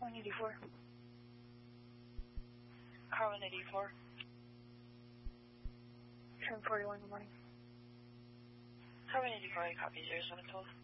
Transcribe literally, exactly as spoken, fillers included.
one eighty-four. Car one eighty-four. seven forty-one, good morning. Car one eighty-four, I copy zero seven twelve.